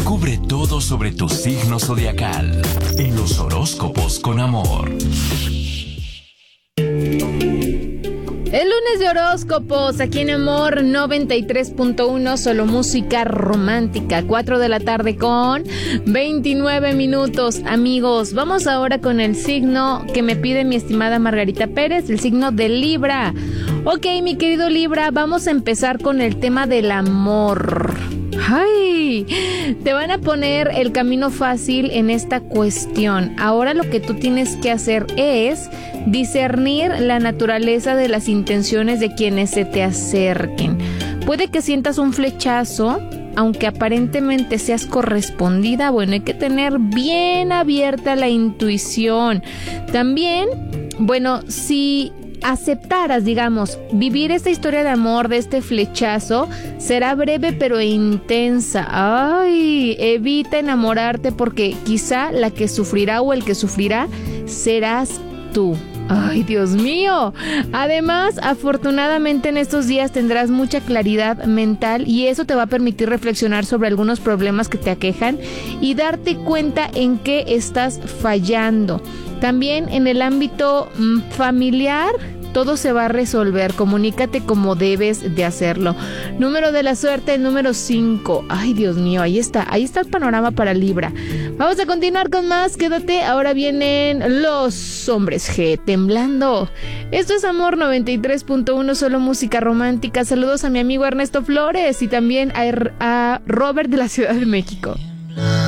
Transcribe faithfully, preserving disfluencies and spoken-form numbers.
Descubre todo sobre tu signo zodiacal en los horóscopos con amor. El lunes de horóscopos, aquí en Amor noventa y tres punto uno, solo música romántica, cuatro de la tarde con veintinueve minutos. Amigos, vamos ahora con el signo que me pide mi estimada Margarita Pérez, el signo de Libra. Ok, mi querido Libra, vamos a empezar con el tema del amor. ¡Ay! Te van a poner el camino fácil en esta cuestión. Ahora lo que tú tienes que hacer es discernir la naturaleza de las intenciones de quienes se te acerquen. Puede que sientas un flechazo, aunque aparentemente seas correspondida. Bueno, hay que tener bien abierta la intuición. También, bueno, si aceptaras, digamos, vivir esta historia de amor, de este flechazo, será breve pero intensa. Ay, evita enamorarte porque quizá la que sufrirá o el que sufrirá serás tú. Ay, Dios mío. Además, afortunadamente en estos días tendrás mucha claridad mental y eso te va a permitir reflexionar sobre algunos problemas que te aquejan y darte cuenta en qué estás fallando. También en el ámbito mmm, familiar, todo se va a resolver. Comunícate como debes de hacerlo. Número de la suerte, el número cinco. Ay, Dios mío, ahí está. Ahí está el panorama para Libra. Vamos a continuar con más. Quédate. Ahora vienen los hombres G temblando. Esto es Amor noventa y tres punto uno, solo música romántica. Saludos a mi amigo Ernesto Flores y también a, a Robert de la Ciudad de México.